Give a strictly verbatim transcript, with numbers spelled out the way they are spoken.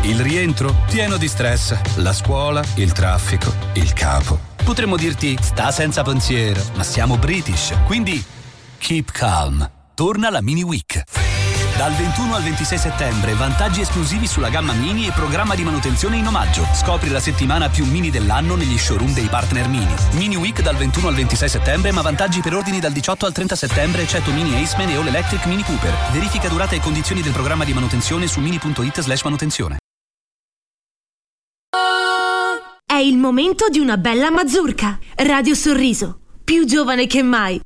Il rientro? Pieno di stress. La scuola, il traffico, il capo. Potremmo dirti, sta senza pensiero, ma siamo British. Quindi, keep calm. Torna la Mini Week. Dal ventuno al ventisei settembre, vantaggi esclusivi sulla gamma Mini e programma di manutenzione in omaggio. Scopri la settimana più Mini dell'anno negli showroom dei partner Mini. Mini Week dal ventuno al ventisei settembre, ma vantaggi per ordini dal diciotto al trenta settembre, eccetto Mini Aceman e All Electric Mini Cooper. Verifica durata e condizioni del programma di manutenzione su mini.it slash manutenzione. È il momento di una bella mazurka. Radio Sorriso, più giovane che mai.